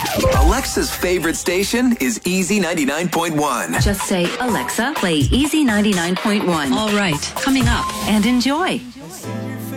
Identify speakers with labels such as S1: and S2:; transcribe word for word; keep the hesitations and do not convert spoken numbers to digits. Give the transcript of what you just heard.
S1: Alexa's favorite station is Easy ninety-nine point one.
S2: Just say, Alexa, play Easy ninety-nine point one.
S3: All right, coming up.
S2: And enjoy.